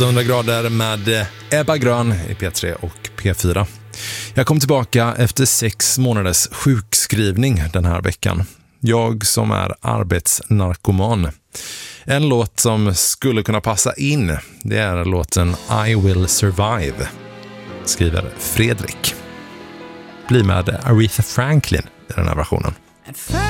100 grader med Ebba Grön i P3 och P4. Jag kom tillbaka efter 6 månaders sjukskrivning den här veckan. Jag som är arbetsnarkoman. En låt som skulle kunna passa in, det är låten I Will Survive, skriver Fredrik. Bli med Aretha Franklin i den här versionen.